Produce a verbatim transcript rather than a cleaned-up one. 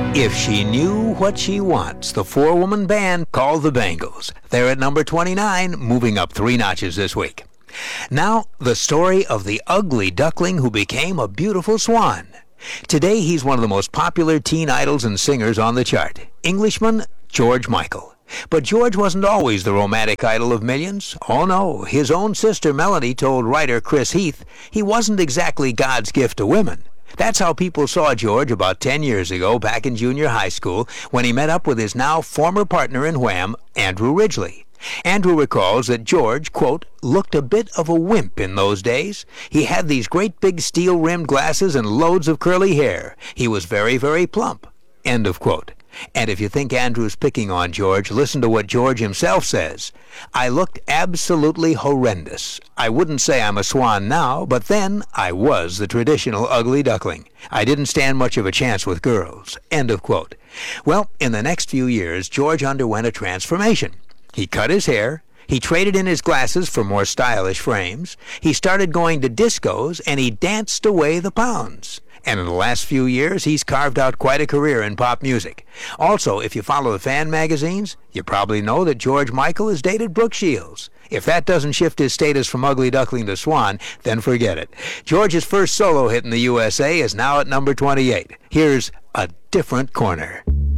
If She Knew What She Wants, the four-woman band called the Bangles. They're at number twenty-nine, moving up three notches this week. Now, the story of the ugly duckling who became a beautiful swan. Today, he's one of the most popular teen idols and singers on the chart. Englishman George Michael. But George wasn't always the romantic idol of millions. Oh no, his own sister Melody told writer Chris Heath he wasn't exactly God's gift to women. That's how people saw George about ten years ago back in junior high school when he met up with his now former partner in Wham, Andrew Ridgeley. Andrew recalls that George, quote, looked a bit of a wimp in those days. He had these great big steel-rimmed glasses and loads of curly hair. He was very, very plump, end of quote. And if you think Andrew's picking on George, listen to what George himself says. I looked absolutely horrendous. I wouldn't say I'm a swan now, but then I was the traditional ugly duckling. I didn't stand much of a chance with girls. End of quote. Well, in the next few years, George underwent a transformation. He cut his hair. He traded in his glasses for more stylish frames. He started going to discos, and he danced away the pounds. And in the last few years, he's carved out quite a career in pop music. Also, if you follow the fan magazines, you probably know that George Michael has dated Brooke Shields. If that doesn't shift his status from ugly duckling to swan, then forget it. George's first solo hit in the U S A is now at number twenty-eight. Here's A Different Corner.